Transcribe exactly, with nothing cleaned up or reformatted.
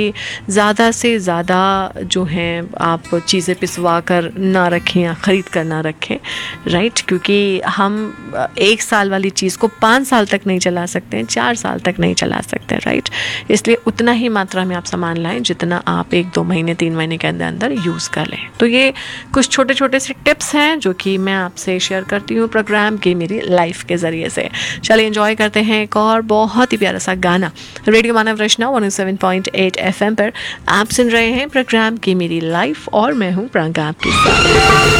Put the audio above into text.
ज़्यादा से ज़्यादा जो है आप चीज़ें पिसवा कर ना रखें या ख़रीद कर ना रखें, राइट। क्योंकि हम एक साल वाली चीज़ को पाँच साल तक नहीं चला सकते हैं, चार साल तक नहीं चला सकते, राइट। इसलिए उतना ही मात्रा में आप सामान लाएं जितना आप एक दो महीने तीन महीने के अंदर अंदर यूज़ कर लें। तो ये कुछ छोटे छोटे से टिप्स हैं जो कि मैं आपसे शेयर करती हूँ प्रोग्राम की मेरी लाइफ के ज़रिए से। चलिए एंजॉय करते हैं एक और बहुत ही प्यारा सा गाना। रेडियो मानव रचना one O seven point eight F M पर आप सुन रहे हैं प्रोग्राम की मेरी लाइफ और मैं हूँ प्रियंका आपके साथ।